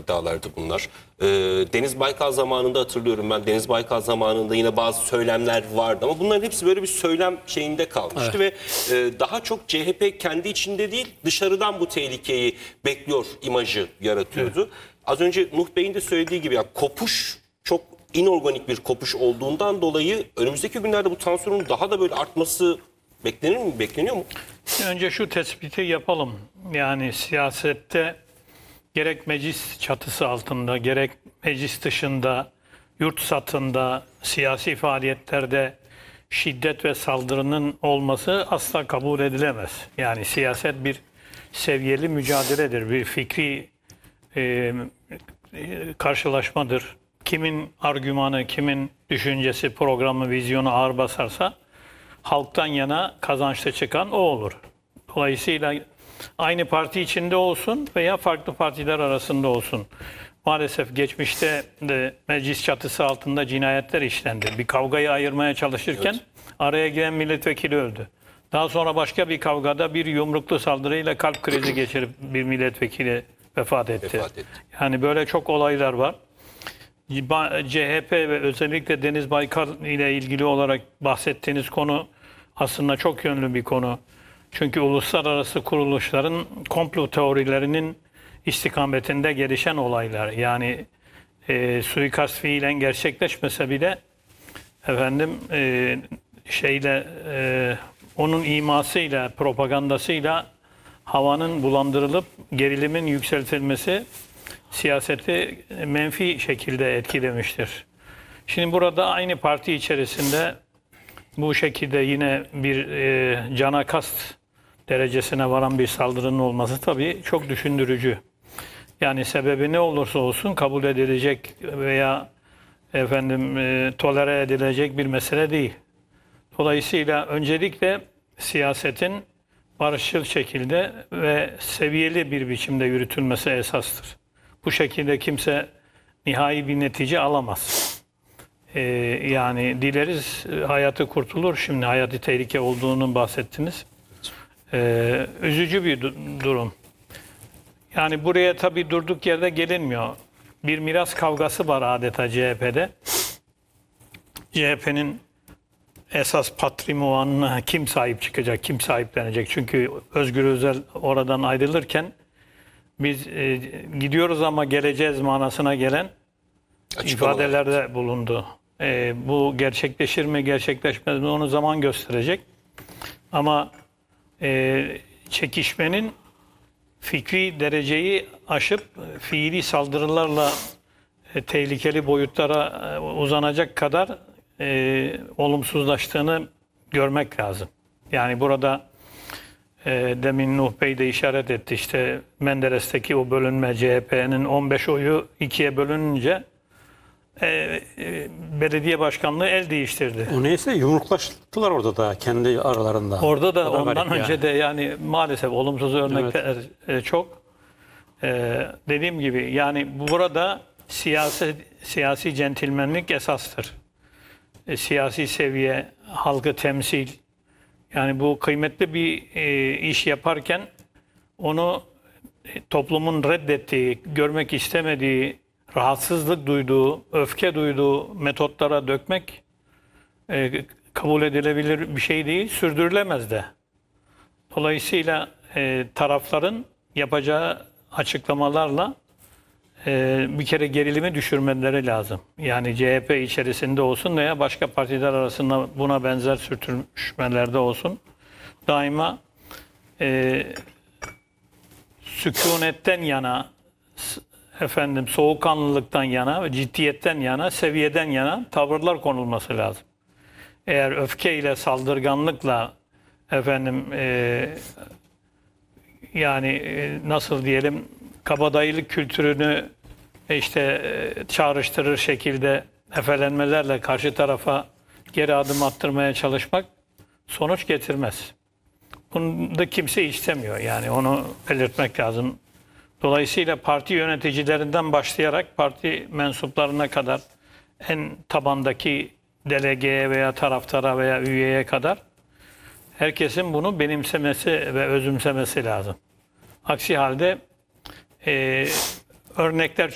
iddialardı bunlar. Deniz Baykal zamanında hatırlıyorum ben. Deniz Baykal zamanında yine bazı söylemler vardı ama bunların hepsi böyle bir söylem şeyinde kalmıştı ve daha çok CHP kendi içinde değil dışarıdan bu tehlikeyi bekliyor imajı yaratıyordu. Evet. Az önce Nuh Bey'in de söylediği gibi ya kopuş çok inorganik bir kopuş olduğundan dolayı önümüzdeki günlerde bu tansiyonun daha da böyle artması bekleniyor mu? Önce şu tespiti yapalım. Yani siyasette gerek meclis çatısı altında, gerek meclis dışında, yurt satında, siyasi faaliyetlerde şiddet ve saldırının olması asla kabul edilemez. Yani siyaset bir seviyeli mücadeledir, bir fikri karşılaşmadır. Kimin argümanı, kimin düşüncesi, programı, vizyonu ağır basarsa halktan yana kazançlı çıkan o olur. Dolayısıyla aynı parti içinde olsun veya farklı partiler arasında olsun. Maalesef geçmişte de meclis çatısı altında cinayetler işlendi. Bir kavgayı ayırmaya çalışırken araya giren milletvekili öldü. Daha sonra başka bir kavgada bir yumruklu saldırıyla kalp krizi geçirip bir milletvekili vefat etti. Yani böyle çok olaylar var. CHP ve özellikle Deniz Baykal ile ilgili olarak bahsettiğiniz konu aslında çok yönlü bir konu. Çünkü uluslararası kuruluşların komplo teorilerinin istikametinde gelişen olaylar. Yani suikast fiilen gerçekleşmese bile onun imasıyla, propagandasıyla havanın bulandırılıp gerilimin yükseltilmesi siyaseti menfi şekilde etkilemiştir. Şimdi burada aynı parti içerisinde bu şekilde yine bir cana kast derecesine varan bir saldırının olması tabii çok düşündürücü. Yani sebebi ne olursa olsun kabul edilecek veya tolere edilecek bir mesele değil. Dolayısıyla öncelikle siyasetin barışçıl şekilde ve seviyeli bir biçimde yürütülmesi esastır. Bu şekilde kimse nihai bir netice alamaz. Yani dileriz hayatı kurtulur. Şimdi hayati tehlike olduğunu bahsettiniz. Üzücü bir durum. Yani buraya tabii durduk yerde gelinmiyor. Bir miras kavgası var adeta CHP'de. CHP'nin esas patrimonuna kim sahip çıkacak, kim sahiplenecek? Çünkü Özgür Özel oradan ayrılırken biz gidiyoruz ama geleceğiz manasına gelen ifadelerde bulundu. Bu gerçekleşir mi, gerçekleşmez mi onu zaman gösterecek. Ama çekişmenin fikri dereceyi aşıp fiili saldırılarla tehlikeli boyutlara uzanacak kadar olumsuzlaştığını görmek lazım. Yani burada demin Nuh Bey de işaret etti, işte Menderes'teki o bölünme, CHP'nin 15 oyu ikiye bölününce belediye başkanlığı el değiştirdi. O neyse yumruklaştılar orada da kendi aralarında. Orada da ondan önce de yani maalesef olumsuz örnekler çok. Dediğim gibi yani burada siyasi centilmenlik esastır. Siyasi seviye, halkı temsil. Yani bu kıymetli bir iş yaparken onu toplumun reddettiği, görmek istemediği, rahatsızlık duyduğu, öfke duyduğu metotlara dökmek kabul edilebilir bir şey değil, sürdürülemez de. Dolayısıyla tarafların yapacağı açıklamalarla bir kere gerilimi düşürmeleri lazım. Yani CHP içerisinde olsun veya başka partiler arasında buna benzer sürtüşmelerde olsun. Daima sükunetten yana, soğukkanlılıktan yana ve ciddiyetten yana, seviyeden yana tavırlar konulması lazım. Eğer öfkeyle, saldırganlıkla nasıl diyelim kabadayılık kültürünü çağrıştırır şekilde efelenmelerle karşı tarafa geri adım attırmaya çalışmak sonuç getirmez. Bunu da kimse istemiyor. Yani onu belirtmek lazım. Dolayısıyla parti yöneticilerinden başlayarak parti mensuplarına kadar en tabandaki delegeye veya taraftara veya üyeye kadar herkesin bunu benimsemesi ve özümsemesi lazım. Aksi halde örnekler